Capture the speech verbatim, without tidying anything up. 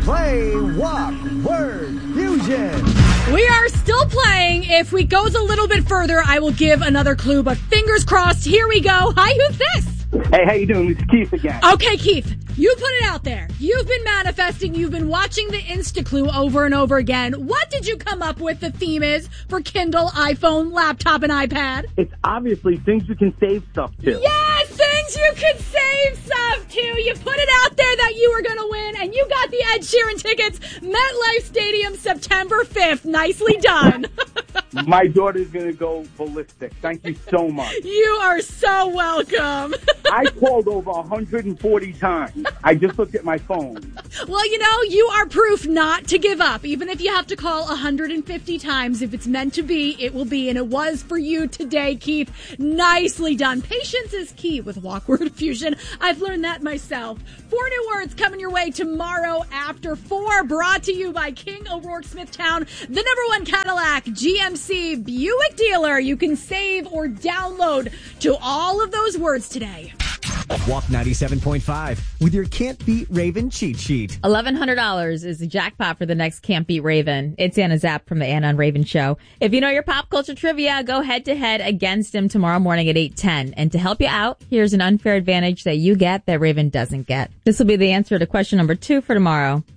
play Walk Word Fusion. We are still playing. If we goes a little bit further, I will give another clue, but fingers crossed. Here we go. Hi, who's this? Hey, how you doing? It's Keith again. Okay, Keith, you put it out there. You've been manifesting. You've been watching the Insta Clue over and over again. What did you come up with the theme is for Kindle, iPhone, laptop, and iPad? It's obviously things you can save stuff to. Yes, things you could save stuff to. You put it out there that you were going to win, and you got the Ed Sheeran tickets. MetLife Stadium, September fifth. Nicely done. My daughter's going to go ballistic. Thank you so much. You are so welcome. I called over one hundred forty times. I just looked at my phone. Well, you know, you are proof not to give up. Even if you have to call one hundred fifty times, if it's meant to be, it will be. And it was for you today, Keith. Nicely done. Patience is key with Walk Word Fusion. I've learned that myself. Four new words coming your way tomorrow after four. Brought to you by King O'Rourke Smithtown, the number one Cadillac G M C Buick dealer. You can save or download to all of those words today. Walk ninety-seven point five with your Can't Beat Raven cheat sheet. eleven hundred dollars is the jackpot for the next Can't Beat Raven. It's Anna Zapp from the Anna and Raven Show. If you know your pop culture trivia, go head to head against him tomorrow morning at eight ten. And to help you out, here's an unfair advantage that you get that Raven doesn't get. This will be the answer to question number two for tomorrow.